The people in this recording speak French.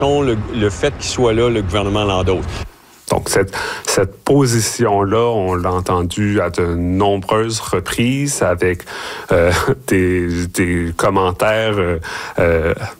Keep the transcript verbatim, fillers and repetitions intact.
Le, le fait qu'il soit là, le gouvernement l'endosse. Donc, cette, cette position-là, on l'a entendu à de nombreuses reprises avec euh, des, des commentaires euh, euh,